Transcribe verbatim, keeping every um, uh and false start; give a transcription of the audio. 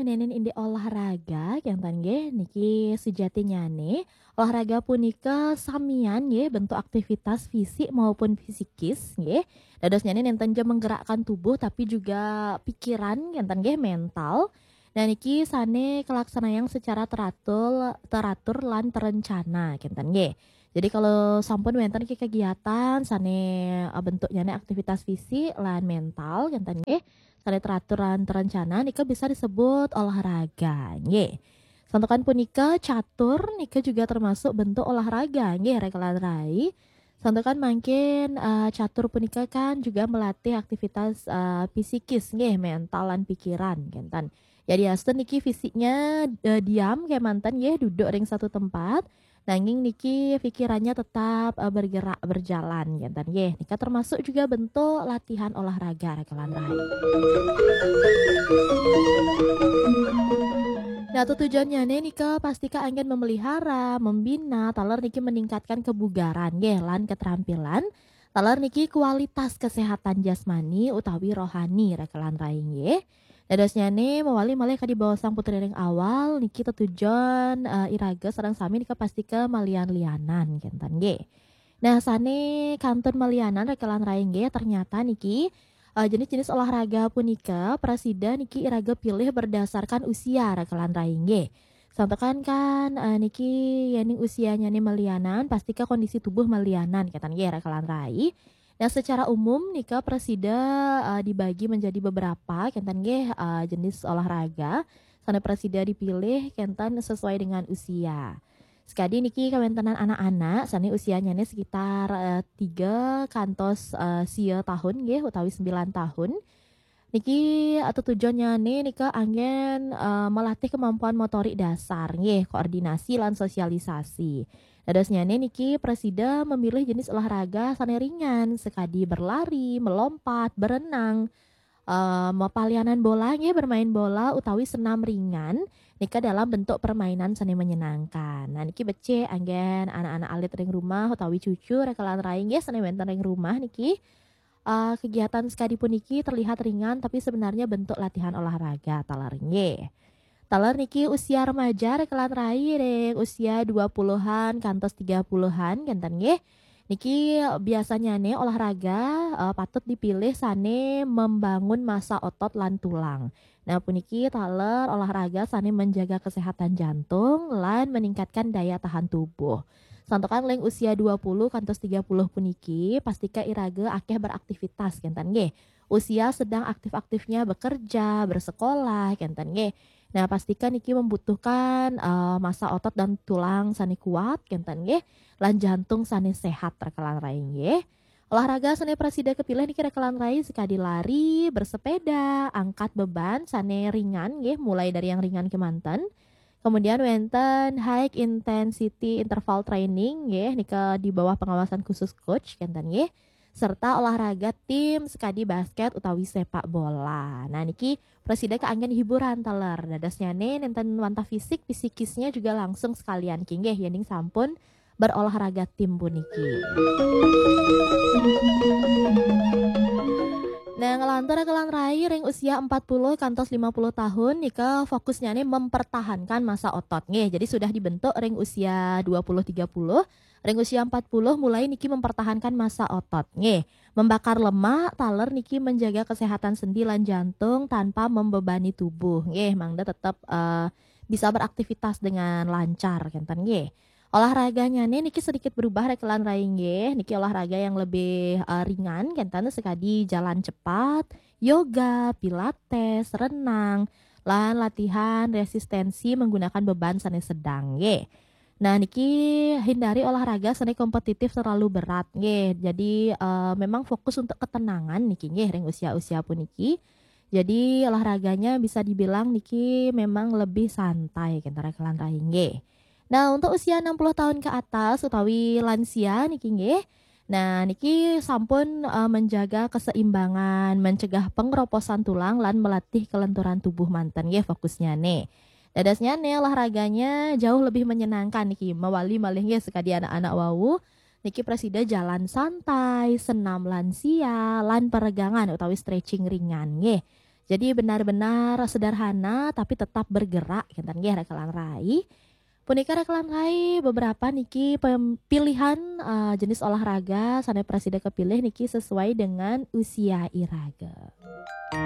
ngenenin inde olahraga kentan nggih niki sejatinya nih olahraga punika samian nggih bentuk aktivitas fisik maupun psikis nggih. Dados nyane nenten je menggerakkan tubuh tapi juga pikiran kentan nggih mental. Nah niki sane kelaksanaan secara teratur teratur lan terencana kentan nggih. Jadi kalau sampun wonten iki kegiatan sane eh, bentuknya nih aktivitas fisik lan mental kentan nggih. Sare teratur lan terencana nika bisa disebut olahraga nggih. Santokan punika catur nika juga termasuk bentuk olahraga nggih rek rai. Santokan mangkin eee, catur punika kan juga melatih aktivitas eee, psikis nggih, mental lan pikiran kinten. Jadi asten niki fisiknya eee, diam kemanten nggih duduk ring satu tempat, nanging niki pikirannya tetap eee, bergerak berjalan kinten nggih. Nika termasuk juga bentuk latihan olahraga rek rai. Nah, tujuannya nih nika pastika angin memelihara, membina, taler niki meningkatkan kebugaran nggih lan keterampilan, taler niki kualitas kesehatan jasmani utawi rohani rek lan rai nggih. Dadosnya nih mewali malih ka di bawah sang putri ring awal niki tetujon eee, iraga sareng sami nika pastika malian lianan kinten nggih. Nah, sane kantun malianan rek lan rai nggih ternyata niki Eee, jenis-jenis olahraga punika presida niki iraga pilih berdasarkan usia rekelan raingge. Santokan kan, eee, niki yening usianya nih melianan pastika kondisi tubuh melianan ketan ge rekelan rai. Nah secara umum nika presida, eee, dibagi menjadi beberapa kentan ge, eee, jenis olahraga. Sana presida dipilih kentan sesuai dengan usia. Sekadi niki kawentenan anak-anak sani usianya nih sekitar, eee, tiga kantos, eee, sia tahun nggih utawi sembilan tahun. Niki atau tujuannya nih nika angin eee, melatih kemampuan motorik dasar nggih, koordinasi lan sosialisasi. Dadosnya nih niki presida memilih jenis olahraga sane ringan, sekadi berlari, melompat, berenang, Eee, mepalianan bola nggih, bermain bola utawi senam ringan, nika dalam bentuk permainan seni menyenangkan. Nah niki becik anggen anak-anak alit ring rumah utawi cucu rekelan rai nggih sane wonten ring rumah niki, eee, kegiatan sekadi puniki terlihat ringan tapi sebenarnya bentuk latihan olahraga talar nggih. Talar niki usia remaja rekelan rai ring usia dua puluhan kantos tiga puluhan genten nggih. Niki biasanya nih olahraga, eee, patut dipilih sane membangun massa otot lan tulang. Nah puniki taler olahraga sane menjaga kesehatan jantung lan meningkatkan daya tahan tubuh. Santokan leng usia dua puluh kantos tiga puluh puniki pastika iraga akeh beraktivitas kenten nggih. Usia sedang aktif-aktifnya bekerja, bersekolah kenten nggih. Nah pastikan niki membutuhkan, eee, massa otot dan tulang sane kuat kenten nggih. Lan jantung sane sehat rekelan rai nggih. Olahraga sane presida kepilih niki rekelan rai sekadi lari, bersepeda, angkat beban sane ringan nggih, mulai dari yang ringan kemanten. Kemudian wonten high intensity interval training nggih, nika di bawah pengawasan khusus coach kenten nggih. Serta olahraga tim sekadi basket utawi sepak bola. Nah niki presida keanggen hiburan teler. Dadosnya nenten wanta fisik, psikisnya juga langsung sekalian ki nggih yening sampun berolahraga tim puniki. Nah, ngelantar kelan rai ring usia empat puluh kantos lima puluh tahun nika fokusnya nih mempertahankan masa otot nggih. Jadi sudah dibentuk ring usia dua puluh tiga puluh, ring usia empat puluh mulai niki mempertahankan masa otot nggih. Membakar lemak, taler niki menjaga kesehatan sendi lan jantung tanpa membebani tubuh nggih. Mangda tetap eh, bisa beraktivitas dengan lancar kenten nggih. Olahraganya nih niki sedikit berubah rekelan rai nggih, niki olahraga yang lebih, eee, ringan kentan sekadi jalan cepat, yoga, pilates, renang, lan latihan resistensi menggunakan beban sane sedang nggih. Nah niki hindari olahraga sane kompetitif terlalu berat nggih. Jadi, eee, memang fokus untuk ketenangan niki nggih ring usia-usia puniki. Jadi olahraganya bisa dibilang niki memang lebih santai kentar rekelan rai nggih. Nah, untuk usia enam puluh tahun ke atas utawi lansia niki nggih. Nah, niki sampun eee, menjaga keseimbangan, mencegah pengeroposan tulang lan melatih kelenturan tubuh manten nggih fokusnya nih. Dadasnya nih olahraganya jauh lebih menyenangkan niki, mawali malih nggih sekadi anak-anak wau. Niki presida jalan santai, senam lansia, lan peregangan utawi stretching ringan nggih. Jadi benar-benar sederhana tapi tetap bergerak kinten nggih rek kelang rai. Punika rek kelang rai beberapa niki pem pilihan, eee, jenis olahraga sanes presida kepilih niki sesuai dengan usia iraga.